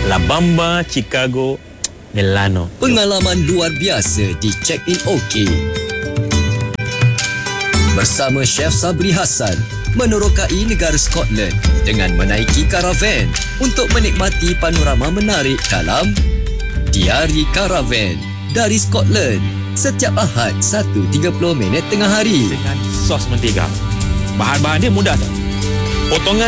La Bamba, Chicago, Milano. Pengalaman luar biasa di Check-in OK. Bersama Chef Sabri Hassan menerokai negara Scotland dengan menaiki karavan untuk menikmati panorama menarik dalam Diari Karavan dari Scotland setiap Ahad 1.30 tengah hari. Dengan sos mentega. Bahan-bahan dia mudah tak? Potongan